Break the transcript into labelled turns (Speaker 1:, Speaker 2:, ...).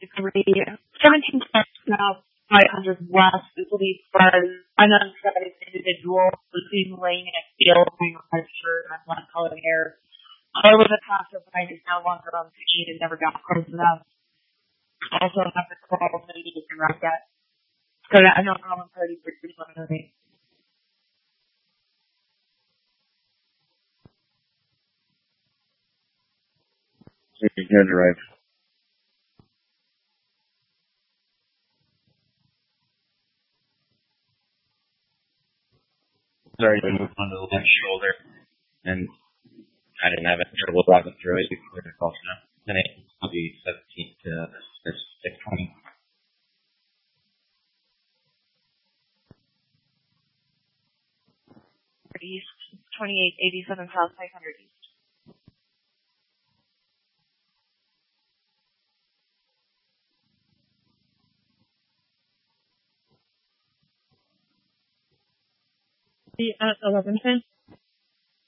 Speaker 1: 17 cents now, 500 west. This will be from an unsighted individual who's seen laying in a field wearing a red shirt and black colored hair. I was a passerby who's no longer on scene and never got close enough. Also have to call maybe you can write that. Because I know I'm pretty preliminary.
Speaker 2: You're right. Sorry, I moved onto the left shoulder, and I didn't have any trouble driving through it before the call now. Then it'll be 17 to 620.
Speaker 1: 2887 South 500 East. At 11:10.